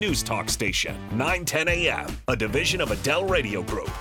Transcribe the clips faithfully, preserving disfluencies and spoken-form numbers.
News Talk Station, nine ten A M, a division of Adele Radio Group.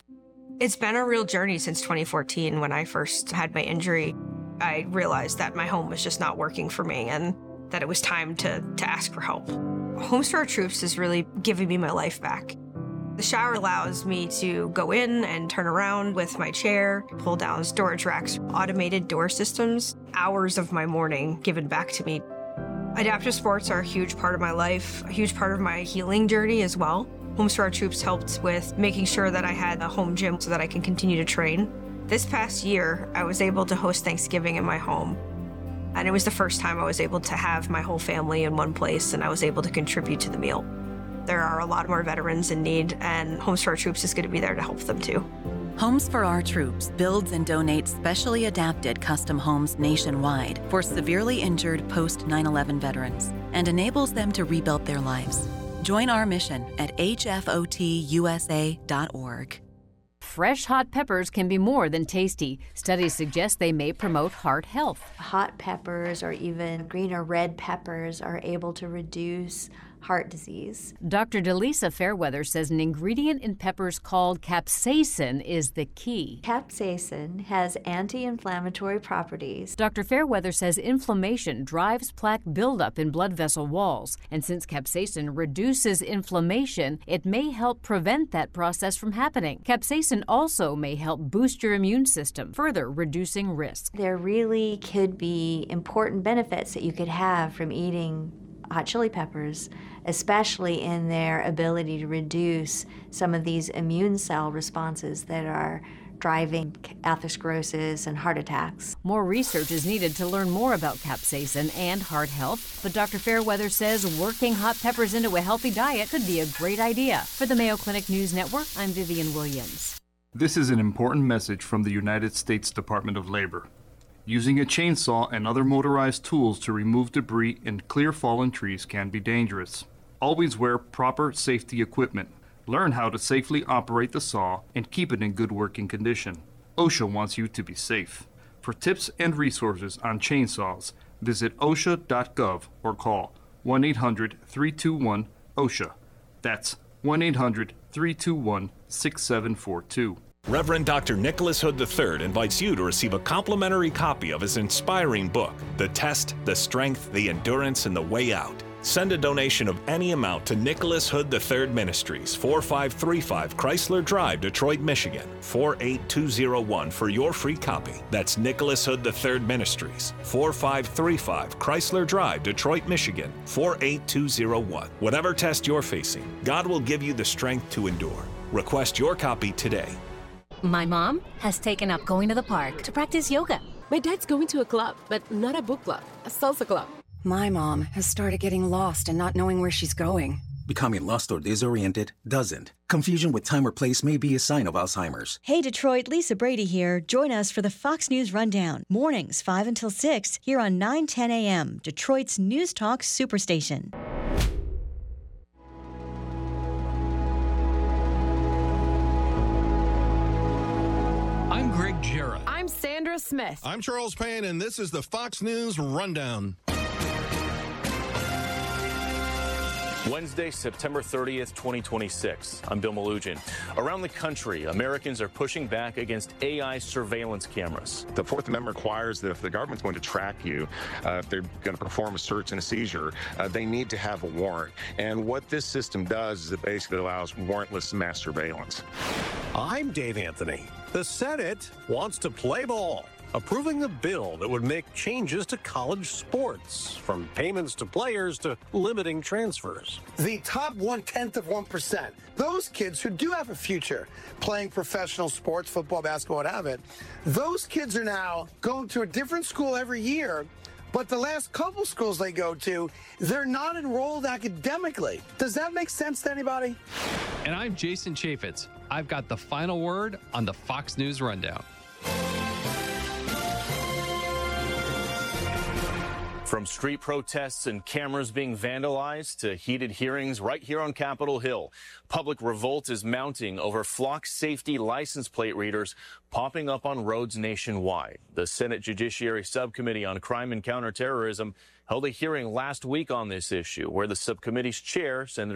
It's been a real journey since twenty fourteen when I first had my injury. I realized that my home was just not working for me and that it was time to, to ask for help. Homes for Our Troops is really giving me my life back. The shower allows me to go in and turn around with my chair, pull down storage racks, automated door systems, hours of my morning given back to me. Adaptive sports are a huge part of my life, a huge part of my healing journey as well. Homes for Our Troops helped with making sure that I had a home gym so that I can continue to train. This past year, I was able to host Thanksgiving in my home. And it was the first time I was able to have my whole family in one place and I was able to contribute to the meal. There are a lot more veterans in need, and Homes for Our Troops is going to be there to help them too. Homes for Our Troops builds and donates specially adapted custom homes nationwide for severely injured post nine eleven veterans and enables them to rebuild their lives. Join our mission at H F O T U S A dot org. Fresh hot peppers can be more than tasty. Studies suggest they may promote heart health. Hot peppers or even green or red peppers are able to reduce heart disease. Doctor Delisa Fairweather says an ingredient in peppers called capsaicin is the key. Capsaicin has anti-inflammatory properties. Doctor Fairweather says inflammation drives plaque buildup in blood vessel walls, and since capsaicin reduces inflammation, it may help prevent that process from happening. Capsaicin also may help boost your immune system, further reducing risk. There really could be important benefits that you could have from eating hot chili peppers, especially in their ability to reduce some of these immune cell responses that are driving atherosclerosis and heart attacks. More research is needed to learn more about capsaicin and heart health, but Doctor Fairweather says working hot peppers into a healthy diet could be a great idea. For the Mayo Clinic News Network, I'm Vivian Williams. This is an important message from the United States Department of Labor. Using a chainsaw and other motorized tools to remove debris and clear fallen trees can be dangerous. Always wear proper safety equipment. Learn how to safely operate the saw and keep it in good working condition. OSHA wants you to be safe. For tips and resources on chainsaws, visit O S H A dot gov or call one eight hundred three two one O S H A. That's one eight hundred three two one six seven four two. Reverend Doctor Nicholas Hood the third invites you to receive a complimentary copy of his inspiring book, The Test, the Strength, the Endurance, and the Way Out. Send a donation of any amount to Nicholas Hood the third Ministries, four five three five Chrysler Drive, Detroit, Michigan, four eight two zero one for your free copy. That's Nicholas Hood the third Ministries, four five three five Chrysler Drive, Detroit, Michigan, four eight two zero one. Whatever test you're facing, God will give you the strength to endure. Request your copy today. My mom has taken up going to the park to practice yoga. My dad's going to a club, but not a book club, a salsa club. My mom has started getting lost and not knowing where she's going. Becoming lost or disoriented doesn't. Confusion with time or place may be a sign of Alzheimer's. Hey Detroit, Lisa Brady here. Join us for the Fox News Rundown. Mornings five until six here on nine ten A M, Detroit's News Talk Superstation. I'm Greg Jarrett. I'm Sandra Smith. I'm Charles Payne, and this is the Fox News Rundown. Wednesday, September thirtieth, twenty twenty-six. I'm Bill Malugin. Around the country, Americans are pushing back against A I surveillance cameras. The Fourth Amendment requires that if the government's going to track you, uh, if they're going to perform a search and a seizure, uh, they need to have a warrant. And what this system does is it basically allows warrantless mass surveillance. I'm Dave Anthony. The Senate wants to play ball, approving a bill that would make changes to college sports, from payments to players to limiting transfers. The top one-tenth of one percent, those kids who do have a future playing professional sports, football, basketball, what have it, those kids are now going to a different school every year, but the last couple schools they go to, they're not enrolled academically. Does that make sense to anybody? And I'm Jason Chaffetz. I've got the final word on the Fox News Rundown. From street protests and cameras being vandalized to heated hearings right here on Capitol Hill, public revolt is mounting over flock safety license plate readers popping up on roads nationwide. The Senate Judiciary Subcommittee on Crime and Counterterrorism held a hearing last week on this issue where the subcommittee's chair, Senator